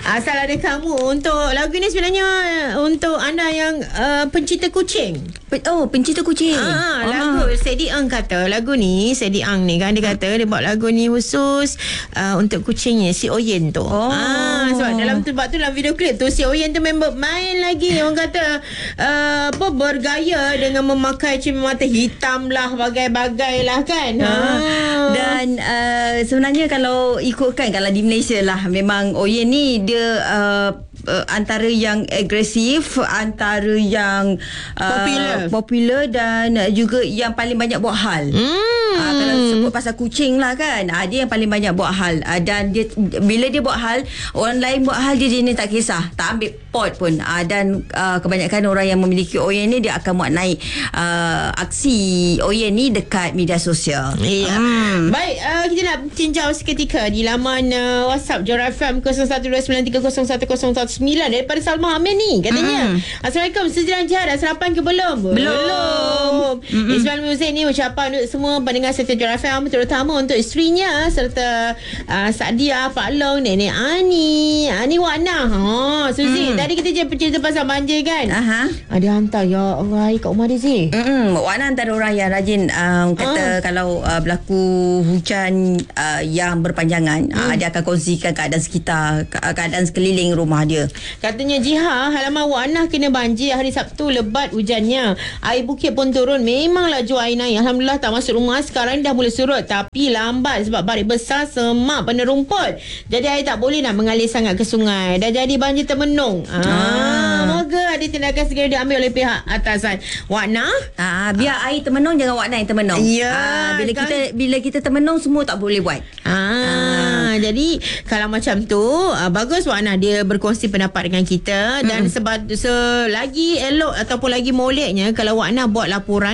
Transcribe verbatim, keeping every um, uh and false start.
Asal ada kamu. Untuk lagu ni sebenarnya untuk anda yang uh, pencinta kucing. Oh, pencinta kucing. Ah, lagu Sedi Ang kata lagu ni, Sedi Ang ni kan dia kata dia buat lagu ni khusus uh, untuk kucingnya si Oyen tu. Oh. Ah, sebab dalam tu sebab tu dalam video klip tu si Oyen tu member main lagi orang kata uh, apa bergaya dengan memakai cermin mata hitam lah, bagai-bagai lah kan. Ha. Ah. Dan uh, sebenarnya kalau ikutkan kalau di Malaysia lah memang Oyen ni dia uh, uh, antara yang agresif, antara yang uh, popular popular dan juga yang paling banyak buat hal. Hmm. Uh, kalau sebut pasal kucing lah kan, uh, dia yang paling banyak buat hal. Uh, dan dia bila dia buat hal, orang lain buat hal dia jenis tak kisah, tak ambil pot pun. Uh, dan uh, kebanyakan orang yang memiliki Oyen ni dia akan buat naik uh, aksi Oyen ni dekat media sosial. Ya. Hmm. Baik, uh, kita nak cincang seketika di laman uh, WhatsApp Jora F M kosong satu dua sembilan tiga kosong satu kosong satu sembilan daripada Salma Amin ni katanya. Hmm. Assalamualaikum, sejalan jihad dah sarapan ke belum? Belum. Hmm. Ismail Muzik ni ucapan untuk semua pendengar serta Jora F M, terutama untuk isterinya serta uh, Sadia, Pak Long, Nenek Ani, Ani Wana. Ha, Suzi, hmm. tadi kita je cerita pasal banjir kan? Aha. Ada hantar ya Allah kat rumah dia Zee. Hmm, Wana antara orang yang rajin um, kata ah. kalau uh, berlaku hujan uh, yang berpanjangan, hmm. uh, dia akan kongsikan keadaan sekitar, keadaan sekeliling rumah dia. Katanya Jiha, halaman Wana kena banjir hari Sabtu, lebat hujannya. Air bukit pun turun, memang laju air naik. Alhamdulillah tak masuk rumah, sekarang dah mula surut. Tapi lambat sebab barik besar, semak penuh rumput. Jadi air tak boleh nak mengalir sangat ke sungai. Dah jadi banjir termenung. Ah, ah. Moga ada tindakan segera diambil oleh pihak atasan. Wana, ah, biar ah. air termenung, jangan Wana yang termenung. Ya, ah, bila kan? kita bila kita termenung semua tak boleh buat. Ah, ah. Jadi kalau macam tu uh, bagus Wana dia berkongsi pendapat dengan kita. Dan mm. sebab selagi elok ataupun lagi moleknya kalau Wana buat laporan